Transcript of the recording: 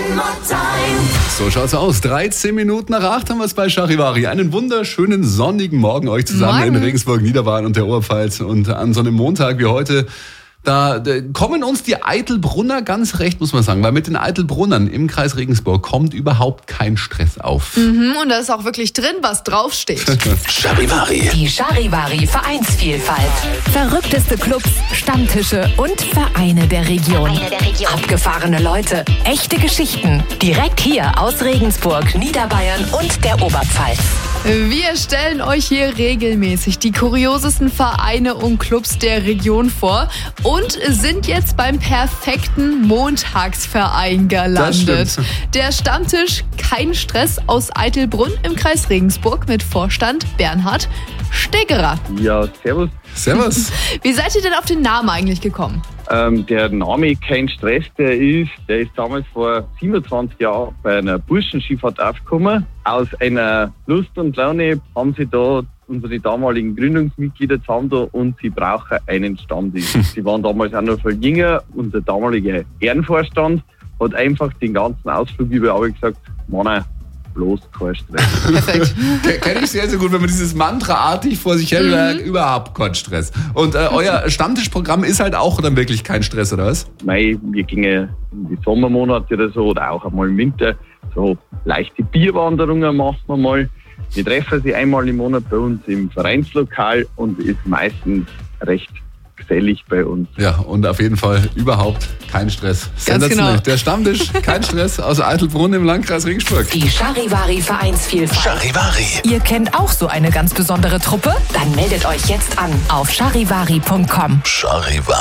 One more time. So schaut's aus. 13 Minuten nach 8 haben wir es bei Charivari. Einen wunderschönen sonnigen Morgen euch zusammen in Regensburg, Niederbayern und der Oberpfalz. Und an so einem Montag wie heute, da kommen uns die Eitelbrunner ganz recht, muss man sagen. Weil mit den Eitelbrunnern im Kreis Regensburg kommt überhaupt kein Stress auf. Und da ist auch wirklich drin, was draufsteht. Charivari. Die Charivari Vereinsvielfalt. Verrückteste Clubs, Stammtische und Vereine der Region. Abgefahrene Leute, echte Geschichten. Direkt hier aus Regensburg, Niederbayern und der Oberpfalz. Wir stellen euch hier regelmäßig die kuriosesten Vereine und Clubs der Region vor und sind jetzt beim perfekten Montagsverein gelandet. Der Stammtisch Kein Stress aus Eitelbrunn im Kreis Regensburg mit Vorstand Bernhard Steggerer. Ja, servus. Servus. Wie seid ihr denn auf den Namen eigentlich gekommen? Der Name Kein Stress, der ist damals vor 27 Jahren bei einer Burschenskifahrt aufgekommen. Aus einer Lust und Laune haben sie da unsere damaligen Gründungsmitglieder zusammen da und sie brauchen einen Stammtisch. Sie waren damals auch noch voll jünger und der damalige Ehrenvorstand hat einfach den ganzen Ausflug über gesagt, Mann, bloß kein Stress. Perfekt. Kenne ich sehr, sehr gut, wenn man dieses Mantraartig vor sich her überhaupt kein Stress. Und euer Stammtischprogramm ist halt auch dann wirklich kein Stress, oder was? Nein, wir gingen in die Sommermonate oder so oder auch einmal im Winter so leichte Bierwanderungen machen wir mal. Wir treffen sie einmal im Monat bei uns im Vereinslokal und ist meistens recht gesellig bei uns. Ja, und auf jeden Fall überhaupt kein Stress. Sensationell. Genau. Der Stammtisch, kein Stress aus Eitelbrunn im Landkreis Regensburg. Die Charivari Vereinsvielfalt. Charivari. Ihr kennt auch so eine ganz besondere Truppe? Dann meldet euch jetzt an auf charivari.com. Charivari.